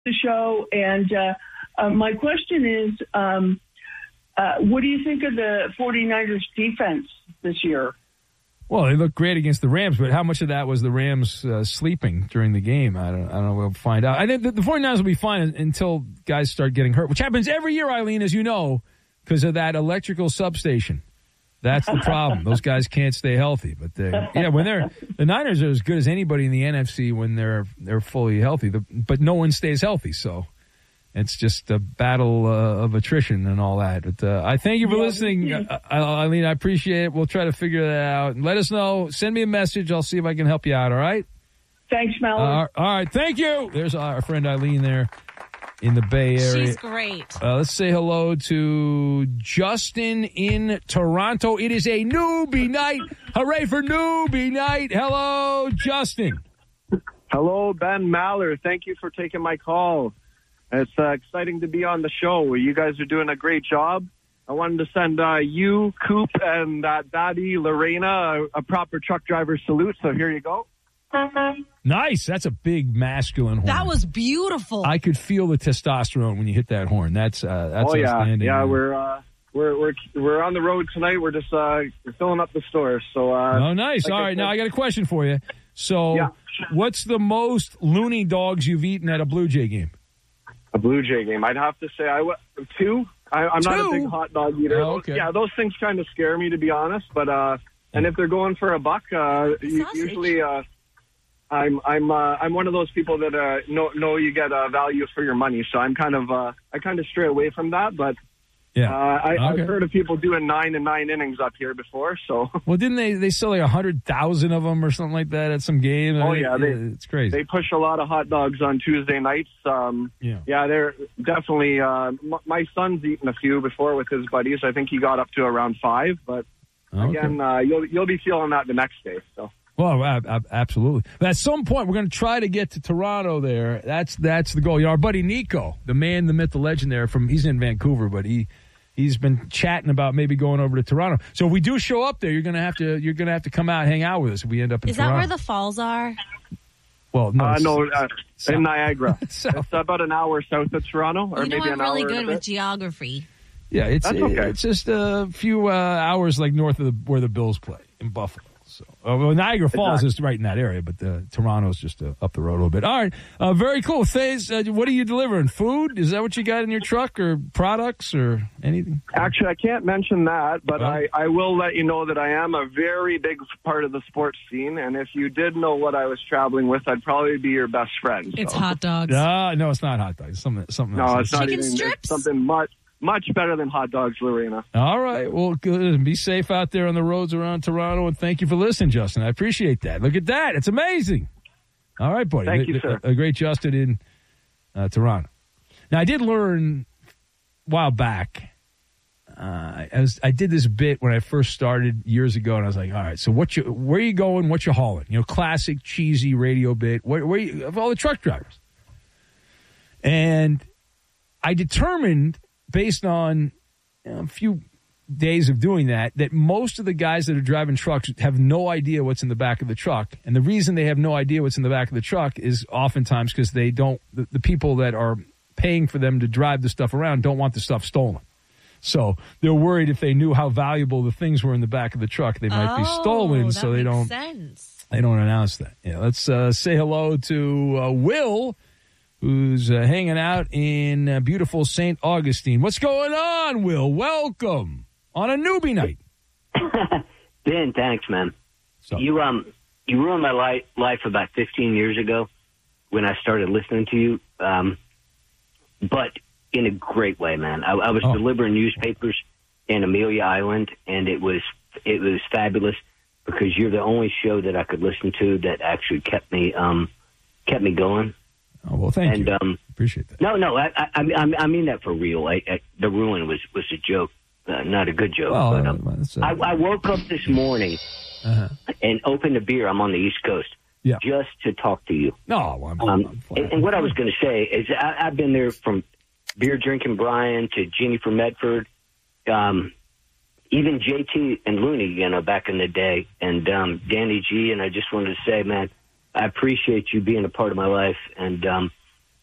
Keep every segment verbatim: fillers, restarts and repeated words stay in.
the show. And uh, uh, my question is, um, uh, what do you think of the 49ers defense this year? Well, they look great against the Rams, but how much of that was the Rams uh, sleeping during the game? I don't, I don't know. We'll find out. I think the, the 49ers will be fine until guys start getting hurt, which happens every year, Eileen, as you know, because of that electrical substation. That's the problem. Those guys can't stay healthy. But they, yeah, when they're the Niners are as good as anybody in the N F C when they're they're fully healthy. The, but no one stays healthy, so it's just a battle uh, of attrition and all that. But uh, I thank you for yeah, listening, uh, Eileen. I appreciate it. We'll try to figure that out. Let us know. Send me a message. I'll see if I can help you out. All right. Thanks, Mallory. Uh, all right. Thank you. There's our friend Eileen there in the Bay Area. She's great. Uh, let's say hello to Justin in Toronto. It is a newbie night. Hooray for newbie night. Hello, Justin. Hello, Ben Maller. Thank you for taking my call. It's uh, exciting to be on the show. You guys are doing a great job. I wanted to send uh, you, Coop, and uh, Daddy Lorena a, a proper truck driver salute, so here you go. Nice. That's a big masculine horn. That was beautiful. I could feel the testosterone when you hit that horn. That's uh, that's oh yeah, outstanding. yeah. We're uh, we're we're we're on the road tonight. We're just uh, we're filling up the store. So uh, oh, nice. Like All I right, said, now I got a question for you. So, yeah. What's the most loony dogs you've eaten at a Blue Jay game? A Blue Jay game. I'd have to say I w- two. I, I'm two? not a big hot dog eater. Oh, okay. Yeah, those things kind of scare me, to be honest. But uh, and if they're going for a buck, uh, usually. Uh, I'm I'm uh, I'm one of those people that uh, know know you get uh, value for your money, so I'm kind of uh, I kind of stray away from that. But yeah, uh, I, okay. I've heard of people doing nine and nine innings up here before. So well, didn't they they sell like a hundred thousand of them or something like that at some game? Oh I mean, yeah, they, it's crazy. They push a lot of hot dogs on Tuesday nights. Um, yeah, yeah, they're definitely. Uh, m- my son's eaten a few before with his buddies. I think he got up to around five. But okay. again, uh, you'll you'll be feeling that the next day. So. Well, absolutely. But at some point, we're going to try to get to Toronto there. That's that's the goal. You know, our buddy Nico, the man, the myth, the legend there, from he's in Vancouver, but he he's been chatting about maybe going over to Toronto. So if we do show up there, you're going to have to you're going to have to come out, hang out with us if we end up in Is Toronto. Is that where the falls are? Well, no, uh, no, uh, south. in Niagara. South. It's about an hour south of Toronto, or you know maybe I'm an really hour good with geography. Yeah, it's That's okay. it's just a few uh, hours like north of the, where the Bills play in Buffalo. So, uh, well, Niagara Falls exactly. is right in that area, but uh, Toronto's just uh, up the road a little bit. All right, uh, very cool. Faze, uh, what are you delivering? Food? Is that what you got in your truck, or products, or anything? Actually, I can't mention that, but oh. I, I will let you know that I am a very big part of the sports scene, and if you did know what I was traveling with, I'd probably be your best friend. It's so. hot dogs. Uh, no, it's not hot dogs. It's something, something no, else. it's not Chicken even strips? it's something much. Much better than hot dogs, Lorena. All right. Well, good. Be safe out there on the roads around Toronto, and thank you for listening, Justin. I appreciate that. Look at that. It's amazing. All right, buddy. Thank you, sir. A, a great Justin in uh, Toronto. Now, I did learn a while back. Uh, I, was, I did this bit when I first started years ago, and I was like, all right, so what you, where are you going? What you hauling? You know, classic, cheesy radio bit. Where, where you, of all the truck drivers. And I determined, based on you know, a few days of doing that, that most of the guys that are driving trucks have no idea what's in the back of the truck. And the reason they have no idea what's in the back of the truck is oftentimes because they don't, the, the people that are paying for them to drive the stuff around don't want the stuff stolen. So they're worried if they knew how valuable the things were in the back of the truck, they might oh, be stolen. That so they makes don't, sense. they don't announce that. Yeah, let's uh, say hello to uh, Will, who's uh, hanging out in uh, beautiful Saint Augustine. What's going on, Will? Welcome on a newbie night. Ben, thanks, man. So, you um, you ruined my li- life about fifteen years ago when I started listening to you, um, but in a great way, man. I, I was oh. delivering newspapers in Amelia Island, and it was it was fabulous because you're the only show that I could listen to that actually kept me um, kept me going. Oh, well, thank and, you. Um, Appreciate that. No, no, I, I, I, I mean that for real. I, I, the ruin was, was a joke, uh, not a good joke. Well, but, um, uh, I, I woke up this morning uh-huh. and opened a beer. I'm on the East Coast. Yeah. Just to talk to you. No, well, I'm, um, I'm and, and what I was going to say is I, I've been there from beer drinking Brian to Jeannie from Medford, um, even J T and Looney, you know, back in the day, and um, Danny G. And I just wanted to say, man, I appreciate you being a part of my life, and um,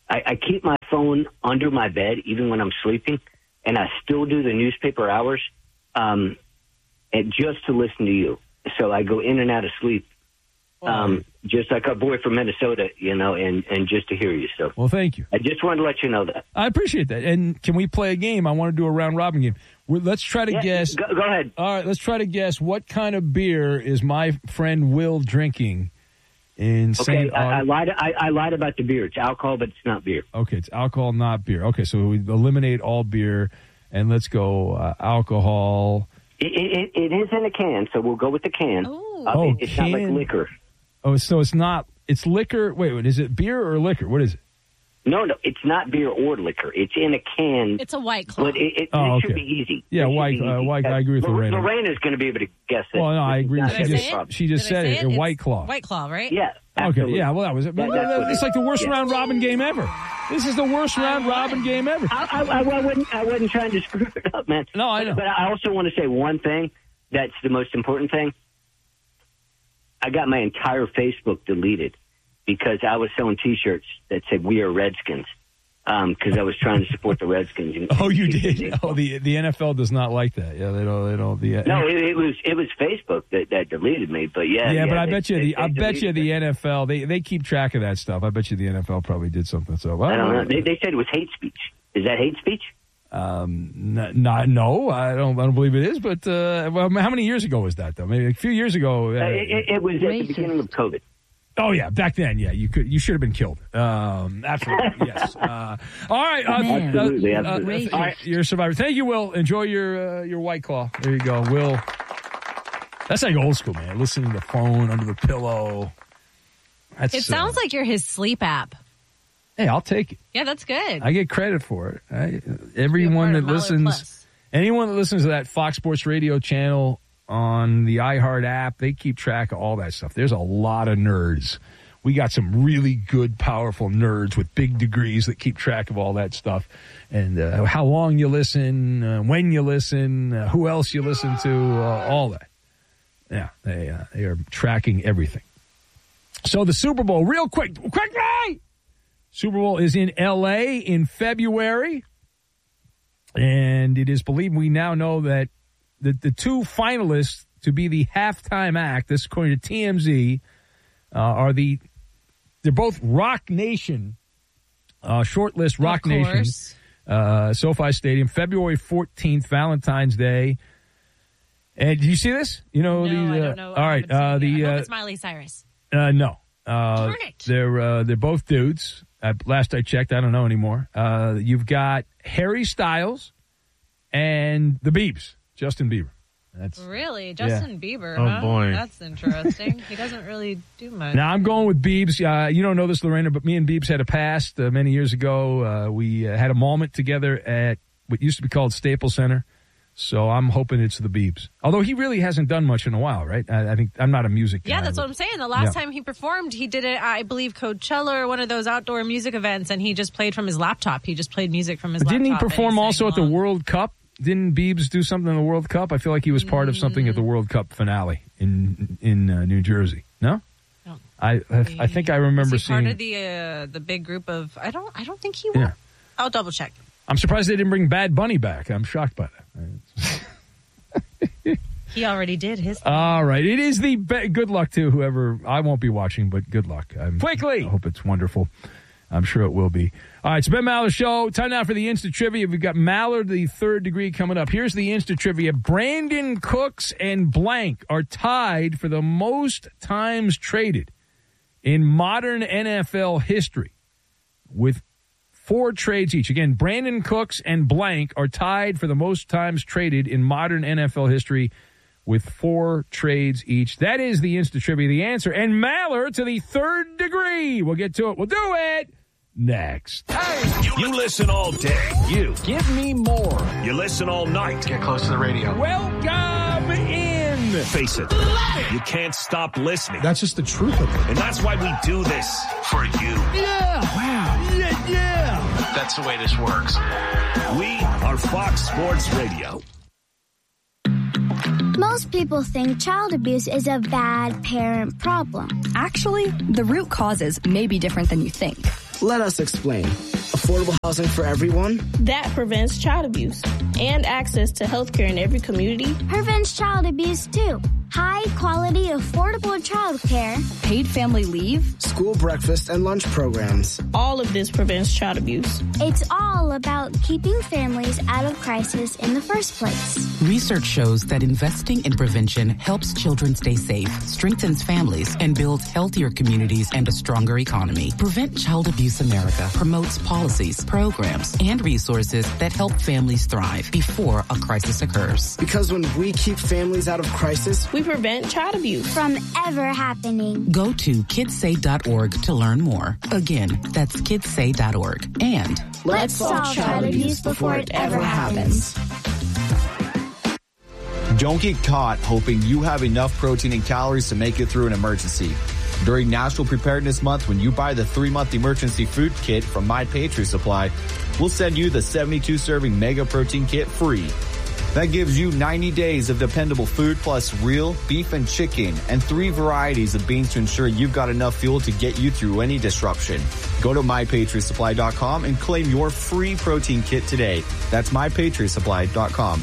I, I keep my phone under my bed even when I'm sleeping, and I still do the newspaper hours um, and just to listen to you. So I go in and out of sleep, um, just like our boy from Minnesota, you know, and, and just to hear you. So, well, thank you. I just wanted to let you know that. I appreciate that. And can we play a game? I want to do a round robin game. We're, let's try to yeah, guess. Go, go ahead. All right, let's try to guess what kind of beer is my friend Will drinking in Okay, Saint I, I lied. I, I lied about the beer. It's alcohol, but it's not beer. Okay, it's alcohol, not beer. Okay, so we eliminate all beer, and let's go uh, alcohol. It, it, it is in a can, so we'll go with the can. Ooh. Uh, Oh, it, it's not like can. liquor. Oh, so it's not. It's liquor. Wait, wait, is it beer or liquor? What is it? No, no, it's not beer or liquor. It's in a can. It's a White Claw. But it, it, Oh, it should okay. be easy. Yeah, It should White- be uh, easy. White- I agree with Lor- Lorena. Lorena's going to be able to guess it. Well, no, I agree. Not She a Did I just- say it? she just Did I said say it, a It's White Claw. White Claw, right? Yeah, Okay, absolutely. yeah, well, that was it. That- that's what It's it like the is. worst Yeah. round robin game ever. This is the worst round robin game ever. I, I, I, wasn't, I wasn't trying to screw it up, man. No, I know. But I also want to say one thing that's the most important thing. I got my entire Facebook deleted because I was selling T-shirts that said "We are Redskins" because um, I was trying to support the Redskins. In, Oh, you in- did? in- Oh, the the N F L does not like that. Yeah, they don't. They don't. The, No, it, it was it was Facebook that, that deleted me. But yeah, yeah, but I they- bet you they- the they I bet you deleted the me. N F L they they keep track of that stuff. I bet you the N F L probably did something. So well, I don't know. They, they said it was hate speech. Is that hate speech? Um, n- not no, I don't. I don't believe it is. But uh, well, how many years ago was that though? Maybe a few years ago. Uh, Uh, it, it, it was at the beginning of COVID. Oh yeah, back then, yeah, you could, you should have been killed. Um, absolutely, yes. Uh, all right, uh, Absolutely, uh, absolutely. uh, all right, you're a survivor. Thank you, Will. Enjoy your uh, your White Claw. There you go, Will. That's like old school, man. Listening to the phone under the pillow. That's, It sounds uh, like you're his sleep app. Hey, I'll take it. Yeah, that's good. I get credit for it. I, Be a everyone part that of Mallard listens, Plus. anyone that listens to that Fox Sports Radio channel on the iHeart app, they keep track of all that stuff. There's a lot of nerds. We got some really good, powerful nerds with big degrees that keep track of all that stuff. And uh, how long you listen, uh, when you listen, uh, who else you listen to, uh, all that. Yeah, they, uh, they are tracking everything. So the Super Bowl, real quick, quickly! Super Bowl is in L A in February. And it is believed, we now know that the, the two finalists to be the halftime act, this according to T M Z, uh, are the, they're both Rock Nation, uh, shortlist Rock Of Nation, course. uh, SoFi Stadium, February fourteenth, Valentine's Day. And did you see this? You know, No, these, I uh, don't know. all I right. haven't seen Uh, it the, yet. I hope uh, it's Miley Cyrus. uh, no. Uh, Darn it. They're, uh, they're both dudes. Uh, last I checked, I don't know anymore. Uh, you've got Harry Styles and the Biebs, Justin Bieber. That's Really? Justin Bieber, Oh, huh? boy. That's interesting. He doesn't really do much. Now, I'm going with Biebs. Uh, you don't know this, Lorena, but me and Biebs had a past uh, many years ago. Uh, we uh, had a moment together at what used to be called Staples Center. So I'm hoping it's the Biebs. Although he really hasn't done much in a while, right? I, I think I'm not a music guy. Yeah, that's but- what I'm saying. The last Yeah. time he performed, he did it, I believe, Coachella or one of those outdoor music events, and he just played from his laptop. He just played music from his But laptop. didn't he and perform sang also at the along. World Cup? Didn't Biebs do something in the World Cup? I feel like he was part of something at the World Cup finale in in uh, New Jersey. No, I don't- I I, I think I remember Was he seeing. part of the uh, the big group of? I don't. I don't think he was. Yeah. I'll double check. I'm surprised they didn't bring Bad Bunny back. I'm shocked by that. He already did his. All right, it is the be- good luck to whoever. I won't be watching, but good luck. I'm, Quickly, I hope it's wonderful. I'm sure it will be. All right, it's Ben Maller Show. Time now for the Insta Trivia. We've got Mallard, the third degree, coming up. Here's the Insta Trivia. Brandon Cooks and blank are tied for the most times traded in modern N F L history with four trades each. Again, Brandon Cooks and blank are tied for the most times traded in modern N F L history with four trades each. That is the Insta Trivia, the answer. And Mallard to the third degree. We'll get to it. We'll do it next. You listen all day. You. Give me more. You listen all night. Get close to the radio. Welcome in. Face it. You can't stop listening. That's just the truth of it. And that's why we do this for you. Yeah. Wow. Yeah, yeah. That's the way this works. We are Fox Sports Radio. Most people think child abuse is a bad parent problem. Actually, the root causes may be different than you think. Let us explain. Affordable housing for everyone? That prevents child abuse. And access to health care in every community. Prevents child abuse, too. High quality, affordable child care. Paid family leave. School breakfast and lunch programs. All of this prevents child abuse. It's all about keeping families out of crisis in the first place. Research shows that investing in prevention helps children stay safe, strengthens families, and builds healthier communities and a stronger economy. Prevent Child Abuse America promotes policies, programs, and resources that help families thrive before a crisis occurs. Because when we keep families out of crisis, we prevent child abuse from ever happening. Go to kids say dot org to learn more. Again, that's kids say dot org. And let's solve child abuse before it ever happens. Don't get caught hoping you have enough protein and calories to make it through an emergency. During National Preparedness Month, when you buy the three-month emergency food kit from My Patriot Supply, we'll send you the seventy-two serving Mega Protein Kit free. That gives you ninety days of dependable food plus real beef and chicken and three varieties of beans to ensure you've got enough fuel to get you through any disruption. Go to my patriot supply dot com and claim your free protein kit today. That's my patriot supply dot com.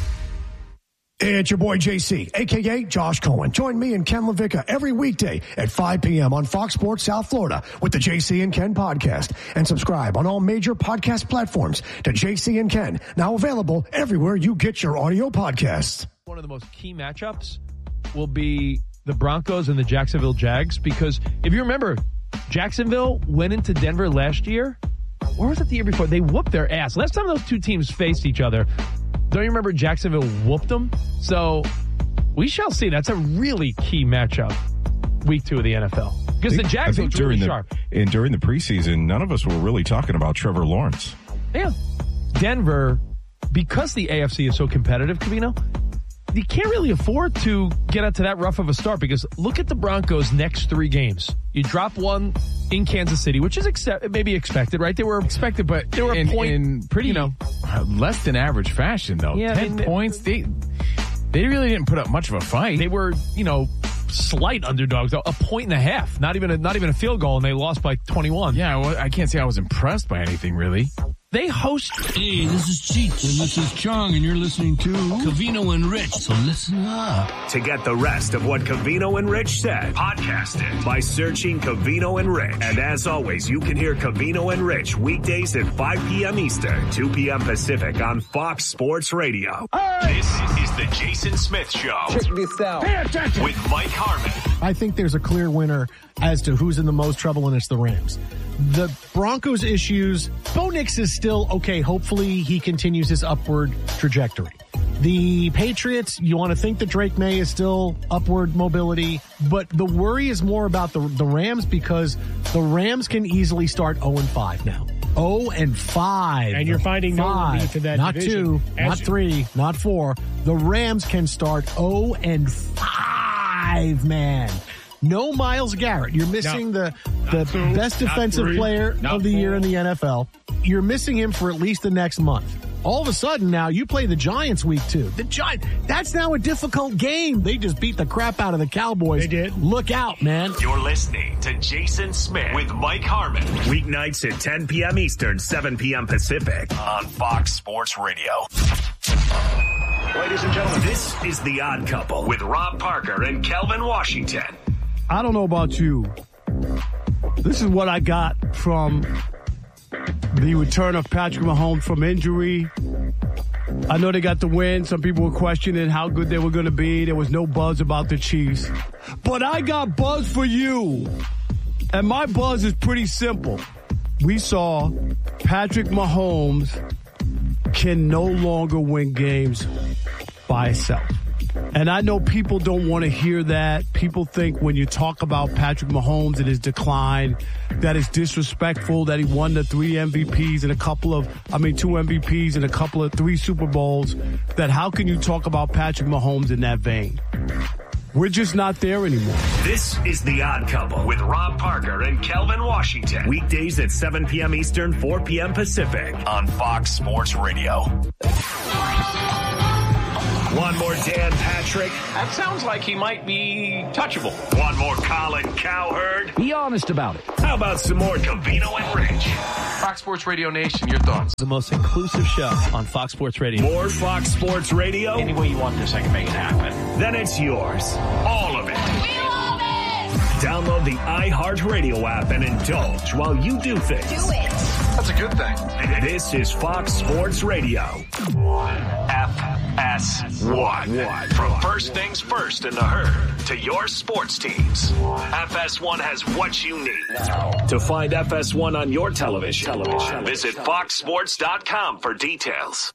It's your boy J C, a k a. Josh Cohen. Join me and Ken LaVicka every weekday at five p.m. on Fox Sports South Florida with the J C and Ken podcast. And subscribe on all major podcast platforms to J C and Ken, now available everywhere you get your audio podcasts. One of the most key matchups will be the Broncos and the Jacksonville Jags, because if you remember, Jacksonville went into Denver last year. Or was it the year before? They whooped their ass. Last time those two teams faced each other, don't you remember Jacksonville whooped them? So we shall see. That's a really key matchup, week two of the N F L. Because the Jags look really the, sharp. And during the preseason, none of us were really talking about Trevor Lawrence. Yeah. Denver, because the A F C is so competitive, Covino, you can't really afford to get out to that rough of a start, because look at the Broncos' next three games. You drop one in Kansas City, which is accept, maybe expected, right? They were expected, but they were in, a point, in pretty, you know, less than average fashion, though. Yeah, Ten I mean, points. They they really didn't put up much of a fight. They were, you know, slight underdogs, a point and a half, not even a, not even a field goal, and they lost by twenty-one. Yeah, well, I can't say I was impressed by anything, really. They host. Hey, this is Cheech, and this is Chong, and you're listening to Covino and Rich, so listen up. To get the rest of what Covino and Rich said, podcast it by searching Covino and Rich. And as always, you can hear Covino and Rich weekdays at five p.m. Eastern, two p.m. Pacific on Fox Sports Radio. Hey! This is the Jason Smith Show. Check this out. Pay attention. With Mike Harmon. I think there's a clear winner as to who's in the most trouble, and it's the Rams. The Broncos' issues, Bo Nix is still okay. Hopefully he continues his upward trajectory. The Patriots, you want to think that Drake May is still upward mobility, but the worry is more about the the Rams, because the Rams can easily start oh and five now. oh and five. And you're finding no relief in that not division. two, As not you- three, not four. The Rams can start oh and five, man. No Myles Garrett. You're missing No. the the two, best not defensive three, player not of the four. year in the N F L. You're missing him for at least the next month. All of a sudden now you play the Giants week two. The Giants, that's now a difficult game. They just beat the crap out of the Cowboys. They did. Look out, man. You're listening to Jason Smith with Mike Harmon. Weeknights at ten p.m. Eastern, seven p.m. Pacific on Fox Sports Radio. Ladies and gentlemen, this is The Odd Couple with Rob Parker and Kelvin Washington. I don't know about you. This is what I got from the return of Patrick Mahomes from injury. I know they got the win. Some people were questioning how good they were going to be. There was no buzz about the Chiefs. But I got buzz for you. And my buzz is pretty simple. We saw Patrick Mahomes can no longer win games by himself. And I know people don't want to hear that. People think when you talk about Patrick Mahomes and his decline, that is disrespectful, that he won the three M V Ps and a couple of, I mean, two M V Ps and a couple of three Super Bowls, that how can you talk about Patrick Mahomes in that vein? We're just not there anymore. This is The Odd Couple with Rob Parker and Kelvin Washington. Weekdays at seven p.m. Eastern, four p.m. Pacific on Fox Sports Radio. One more Dan Patrick. That sounds like he might be touchable. One more Colin Cowherd. Be honest about it. How about some more Covino and Rich? Fox Sports Radio Nation, your thoughts? The most inclusive show on Fox Sports Radio. More Fox Sports Radio? Any way you want this, I can make it happen. Then it's yours. All of it. We love it! Download the iHeartRadio app and indulge while you do things. Do it. That's a good thing. This is Fox Sports Radio. F S one. From first things first in the herd to your sports teams. F S one has what you need. To find F S one on your television, television. visit fox sports dot com for details.